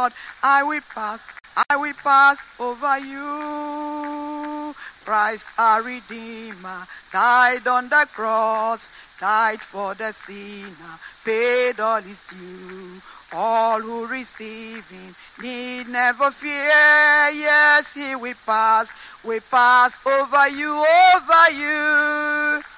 Lord, I will pass over you. Christ our Redeemer died on the cross, died for the sinner, paid all his due. All who receive him need never fear. Yes, he will pass over you, over you.